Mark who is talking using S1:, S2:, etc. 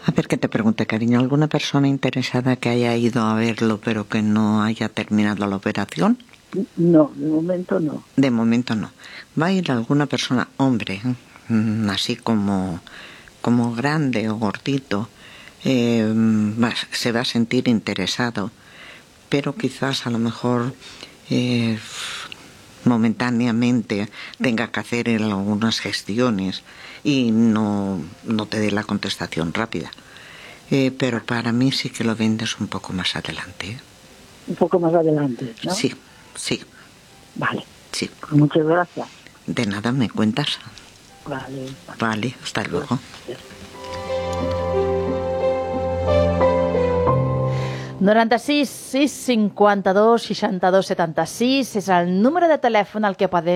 S1: A ver, que te pregunte, cariño, ¿alguna persona interesada que haya ido a verlo pero que no haya terminado la operación?
S2: No, de momento no.
S1: De momento no. ¿Va a ir alguna persona, hombre, así como grande o gordito? Se va a sentir interesado, pero quizás a lo mejor momentáneamente tenga que hacer algunas gestiones y no te dé la contestación rápida. Pero para mí sí que lo vendes un poco más adelante.
S2: Un poco más adelante, ¿no?
S1: Sí.
S2: Vale.
S1: Sí.
S2: Muchas gracias.
S1: De nada, ¿me cuentas?
S2: Vale,
S1: hasta luego.
S3: 96 652 62 76 és el número de telèfon al que podeu